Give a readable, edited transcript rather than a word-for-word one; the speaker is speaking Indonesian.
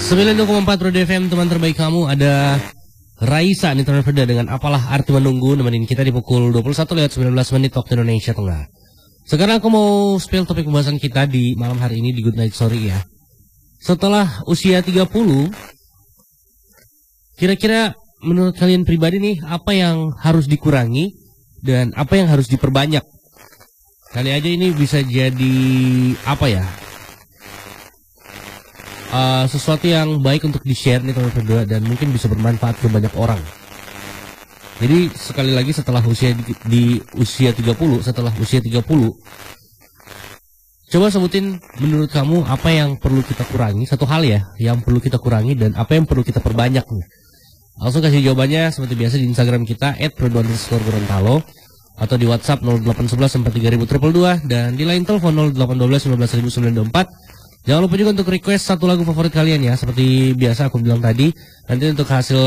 92,4 Roda FM, teman terbaik kamu. Ada Raisa nih teman Ferda dengan Apalah Arti Menunggu, nemenin kita di pukul 21:19 waktu Indonesia Tengah. Sekarang aku mau spill topik pembahasan kita di malam hari ini di Good Night Story ya. Setelah usia 30, kira-kira menurut kalian pribadi nih, apa yang harus dikurangi dan apa yang harus diperbanyak? Kali aja ini bisa jadi apa ya? Sesuatu yang baik untuk di-share nih teman berdua dan mungkin bisa bermanfaat ke banyak orang. Jadi sekali lagi setelah usia di usia 30, coba sebutin menurut kamu apa yang perlu kita kurangi, satu hal ya yang perlu kita kurangi dan apa yang perlu kita perbanyak nih. Langsung kasih jawabannya seperti biasa di Instagram kita @perdu_gorontalo atau di WhatsApp 0811 43000 dan di line telepon 0812 19924. Jangan lupa juga untuk request satu lagu favorit kalian ya. Seperti biasa aku bilang tadi, nanti untuk hasil